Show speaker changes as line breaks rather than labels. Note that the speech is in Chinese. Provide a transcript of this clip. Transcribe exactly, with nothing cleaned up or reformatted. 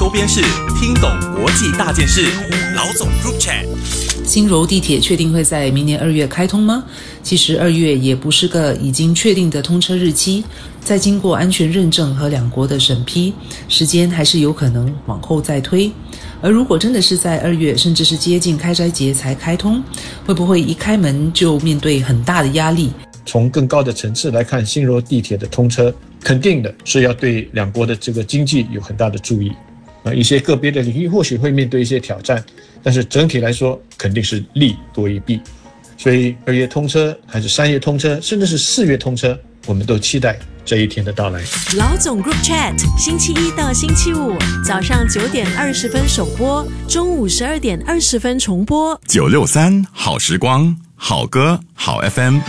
边事，听懂国际大件事。老总 Group Chat。
新柔地铁确定会在明年二月开通吗？其实二月也不是个已经确定的通车日期，在经过安全认证和两国的审批，时间还是有可能往后再推。而如果真的是在二月，甚至是接近开斋节才开通，会不会一开门就面对很大的压力？
从更高的层次来看，新柔地铁的通车肯定的是要对两国的这个经济有很大的注意。呃，一些个别的领域或许会面对一些挑战，但是整体来说肯定是利多于弊。所以二月通车还是三月通车，甚至是四月通车，我们都期待这一天的到来。
老总 Group Chat， 星期一到星期五早上九点二十分首播，中午十二点二十分重播。
九六三好时光，好歌好 F M。